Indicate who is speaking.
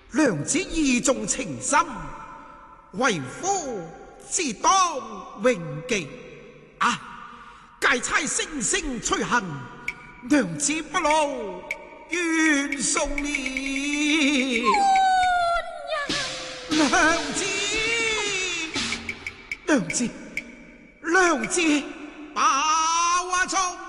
Speaker 1: 娘子意重情深，為夫自當永記。戒差聲聲催恨，娘子不勞願送了。娘子，把話從